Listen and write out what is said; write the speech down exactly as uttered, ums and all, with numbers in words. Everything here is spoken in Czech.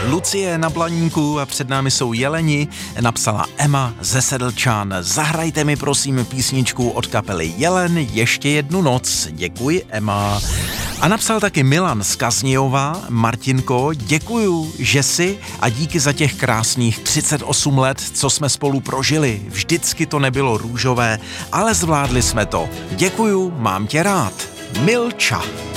Lucie na Blaníku a před námi jsou Jeleni, napsala Emma ze Sedlčan. Zahrajte mi prosím písničku od kapely Jelen Ještě jednu noc. Děkuji, Emma. A napsal taky Milan z Kaznějova. Martinko, děkuju, že jsi a díky za těch krásných třicet osm let, co jsme spolu prožili. Vždycky to nebylo růžové, ale zvládli jsme to. Děkuju, mám tě rád. Milča.